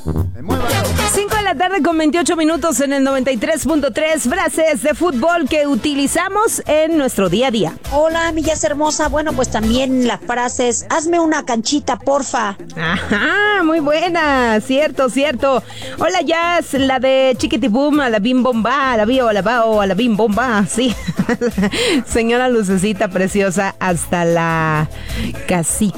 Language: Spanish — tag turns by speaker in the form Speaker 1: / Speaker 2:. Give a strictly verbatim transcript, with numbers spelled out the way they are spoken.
Speaker 1: cinco de la tarde con veintiocho minutos en el noventa y tres punto tres. Frases de fútbol que utilizamos en nuestro día a día.
Speaker 2: Hola, mi Jazz hermosa. Bueno, pues también las frases, hazme una canchita, porfa.
Speaker 1: Ajá, muy buena. Cierto, cierto. Hola, Jazz, la de Chiquitibum, a la bim bomba, a la bio, a la bao, a la bim bomba. Sí. Señora Lucecita preciosa, hasta la casita.